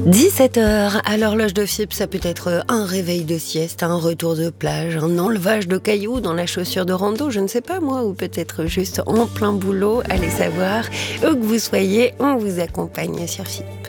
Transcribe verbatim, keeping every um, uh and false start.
dix-sept heures, à l'horloge de F I P, ça peut être un réveil de sieste, un retour de plage, un enlevage de cailloux dans la chaussure de rando, je ne sais pas moi, ou peut-être juste en plein boulot, allez savoir. Où que vous soyez, on vous accompagne sur F I P.